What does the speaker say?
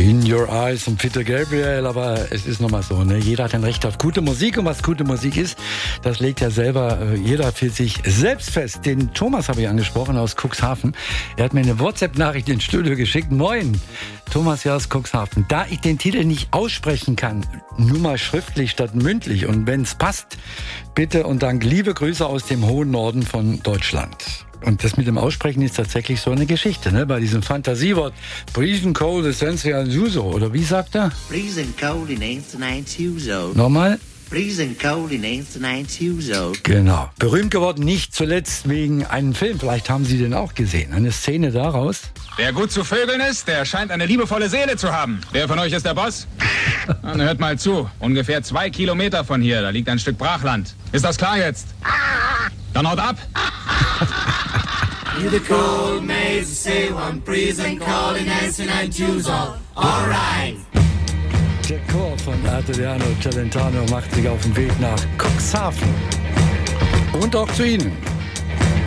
In Your Eyes und Peter Gabriel, aber es ist nochmal so, ne? Jeder hat ein Recht auf gute Musik und was gute Musik ist, das legt ja selber jeder für sich selbst fest. Den Thomas habe ich angesprochen aus Cuxhaven. Er hat mir eine WhatsApp-Nachricht ins Studio geschickt. Moin, Thomas hier aus Cuxhaven. Da ich den Titel nicht aussprechen kann, nur mal schriftlich statt mündlich und wenn es passt, bitte und Dank, liebe Grüße aus dem hohen Norden von Deutschland. Und das mit dem Aussprechen ist tatsächlich so eine Geschichte, ne? Bei diesem Fantasiewort Freezing Cold Essential Uso, oder wie sagt er? Freezing cold in Ancient Uso. Nochmal? Freezing cold in Ancient Uso. Genau. Berühmt geworden nicht zuletzt wegen einem Film. Vielleicht haben Sie den auch gesehen. Eine Szene daraus. Wer gut zu Vögeln ist, der scheint eine liebevolle Seele zu haben. Wer von euch ist der Boss? Dann hört mal zu. Ungefähr 2 Kilometer von hier, da liegt ein Stück Brachland. Ist das klar jetzt? Dann haut ab! You the cold maze, say one freezing cold in Ancient Uso. All right. Der Chor von Adriano Celentano macht sich auf den Weg nach Cuxhaven. Und auch zu Ihnen.